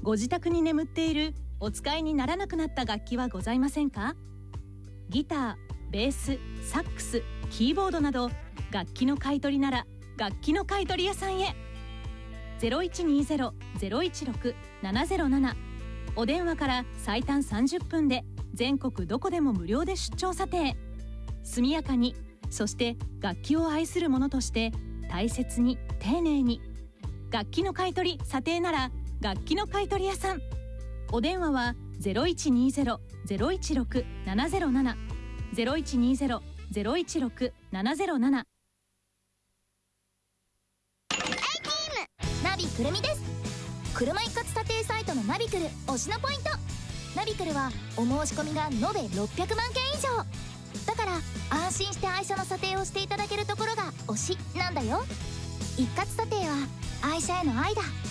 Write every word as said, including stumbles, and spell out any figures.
ご自宅に眠っているお使いにならなくなった楽器はございませんか？ギター、ベース、サックス、キーボードなど楽器の買い取りなら楽器の買い取り屋さんへ。 ゼロいちにゼロ ゼロいちろく ななゼロなな お電話から最短さんじゅっぷんで全国どこでも無料で出張査定。速やかに、そして楽器を愛する者として大切に丁寧に。楽器の買い取り査定なら楽器の買い取り屋さん。お電話は ゼロいちにゼロ ゼロいちろく ななゼロなな ゼロいちにゼロ ゼロいちろく ななゼロなな。 ナビくるみです。車一括査定サイトのナビクル推しのポイント。ナビクルはお申し込みが延べろっぴゃくまんけん以上だから、安心して愛車の査定をしていただけるところが推しなんだよ。一括査定は愛車への愛だ。